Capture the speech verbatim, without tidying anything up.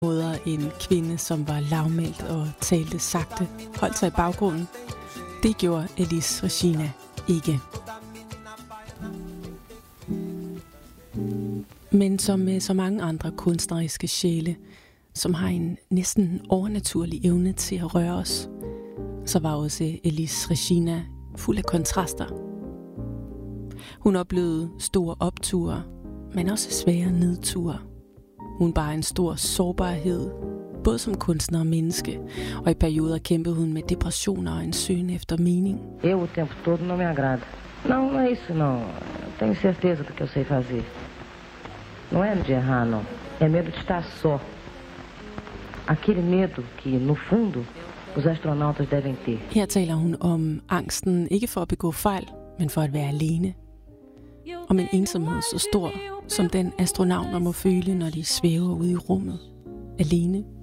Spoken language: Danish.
måder en kvinde, som var lavmældt og talte sagte, holdt sig i baggrunden. Det gjorde Elis Regina ikke. Men som med så mange andre kunstneriske sjæle, som har en næsten overnaturlig evne til at røre os, så var også Elis Regina fuld af kontraster. Hun oplevede store opture, men også svære nedture. Hun bar en stor sårbarhed, både som kunstner og menneske, og i perioder kæmpede hun med depressioner og en søgen efter mening. Eu o tempo todo não me agrada. Não, não é isso não. Eu tenho certeza do que eu sei fazer. Não é de errar, não. É medo de estar só. Aquele medo que, no fundo, os astronautas devem ter. Her taler hun om angsten, ikke for at begå fejl, men for at være alene. Om en ensomhed så stor, som den astronauter må føle, når de svæver ude i rummet. Alene